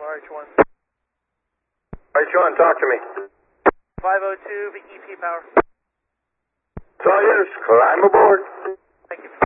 RH1. RH1, talk to me. 502 EP power. It's all yours. Climb aboard. Thank you.